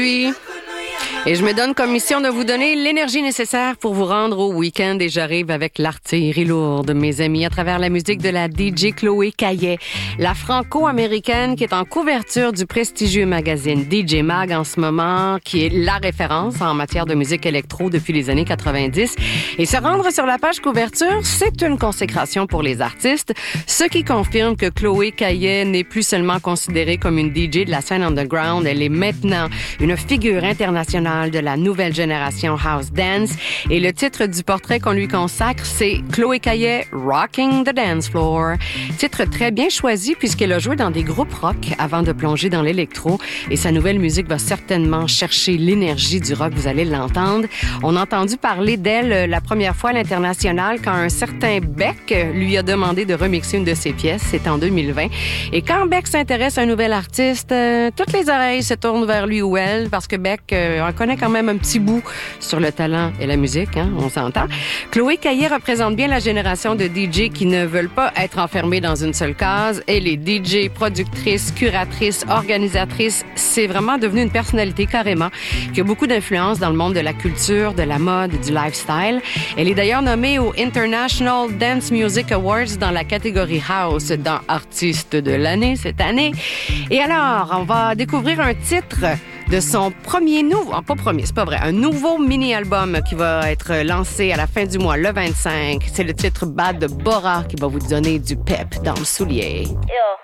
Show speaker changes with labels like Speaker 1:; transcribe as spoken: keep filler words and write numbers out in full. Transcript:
Speaker 1: Oui. Et je me donne comme mission de vous donner l'énergie nécessaire pour vous rendre au week-end. Et j'arrive avec l'artillerie lourde, mes amis, à travers la musique de la D J Chloé Caillet, la franco-américaine qui est en couverture du prestigieux magazine D J Mag en ce moment, qui est la référence en matière de musique électro depuis les années quatre-vingt-dix. Et se rendre sur la page couverture, c'est une consécration pour les artistes, ce qui confirme que Chloé Caillet n'est plus seulement considérée comme une D J de la scène underground, elle est maintenant une figure internationale de la nouvelle génération House Dance. Et le titre du portrait qu'on lui consacre, c'est Chloé Caillet, Rocking the Dance Floor. Titre très bien choisi puisqu'elle a joué dans des groupes rock avant de plonger dans l'électro. Et sa nouvelle musique va certainement chercher l'énergie du rock, vous allez l'entendre. On a entendu parler d'elle la première fois à l'international quand un certain Beck lui a demandé de remixer une de ses pièces. C'est en deux mille vingt. Et quand Beck s'intéresse à un nouvel artiste, euh, toutes les oreilles se tournent vers lui ou elle parce que Beck euh, en connaît quand même un petit bout sur le talent et la musique, hein, on s'entend. Chloé Caillet représente bien la génération de D J qui ne veulent pas être enfermés dans une seule case. Elle est D J, productrice, curatrice, organisatrice. C'est vraiment devenu une personnalité carrément qui a beaucoup d'influence dans le monde de la culture, de la mode, du lifestyle. Elle est d'ailleurs nommée au International Dance Music Awards dans la catégorie House dans Artiste de l'année cette année. Et alors, on va découvrir un titre de son premier nouveau, pas premier, c'est pas vrai, un nouveau mini-album qui va être lancé à la fin du mois, le vingt-cinq. C'est le titre Bad de Bora qui va vous donner du pep dans le soulier.